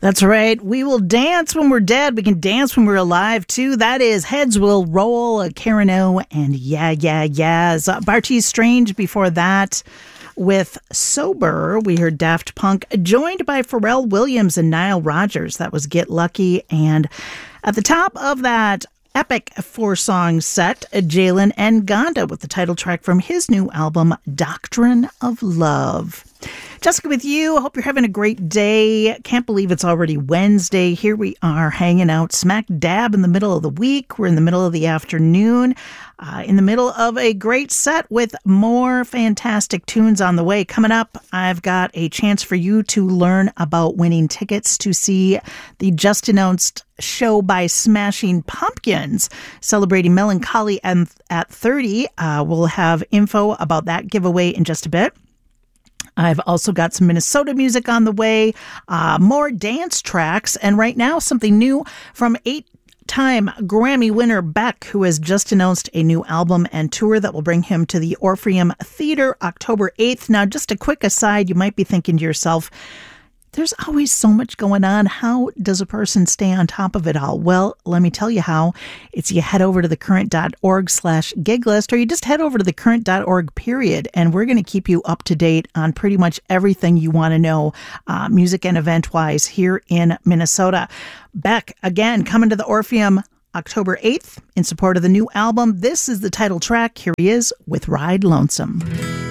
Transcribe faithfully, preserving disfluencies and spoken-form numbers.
That's right. We will dance when we're dead. We can dance when we're alive, too. That is Heads Will Roll, Karen O, and Yeah, Yeah, Yeahs. Uh, Bartees Strange before that with Sober. We heard Daft Punk, joined by Pharrell Williams and Nile Rodgers. That was Get Lucky. And at the top of that epic four-song set, Jalen and Gonda with the title track from his new album, Doctrine of Love. Jessica with you. I hope you're having a great day. Can't believe it's already Wednesday. Here we are hanging out smack dab in the middle of the week. We're in the middle of the afternoon, uh, in the middle of a great set with more fantastic tunes on the way. Coming up, I've got a chance for you to learn about winning tickets to see the just announced show by Smashing Pumpkins, celebrating melancholy and at thirty. Uh, we'll have info about that giveaway in just a bit. I've also got some Minnesota music on the way, uh, more dance tracks, and right now something new from eight-time Grammy winner Beck, who has just announced a new album and tour that will bring him to the Orpheum Theater October eighth. Now, just a quick aside, you might be thinking to yourself, there's always so much going on. How does a person stay on top of it all? Well, let me tell you how. It's you head over to thecurrent.org slash gig list, or you just head over to thecurrent dot org period, and we're going to keep you up to date on pretty much everything you want to know, uh, music and event-wise, here in Minnesota. Beck, again, coming to the Orpheum October eighth in support of the new album. This is the title track. Here he is with Ride Lonesome.